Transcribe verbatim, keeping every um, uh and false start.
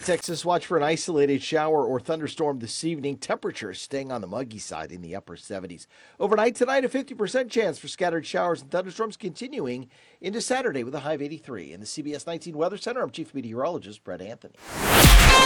Texas, watch for an isolated shower or thunderstorm this evening. Temperatures staying on the muggy side in the upper seventies. Overnight tonight, a fifty percent chance for scattered showers and thunderstorms continuing into Saturday with a high of eighty-three. In the C B S nineteen Weather Center, I'm Chief Meteorologist Brett Anthony.